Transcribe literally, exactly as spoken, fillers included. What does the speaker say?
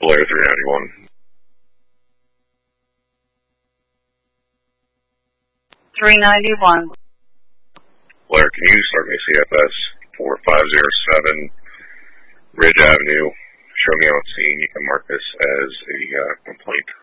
Blair three ninety-one. three ninety-one. Blair, can you start me C F S four five zero seven Ridge Avenue? Show me on scene. You can mark this as a uh, complaint.